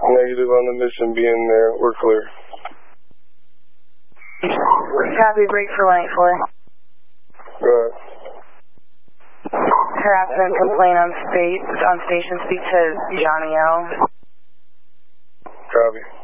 Negative on the mission being there. We're clear. Copy, break for 184. Go ahead. Harassment complaint on station. Speak to Johnny L. Copy.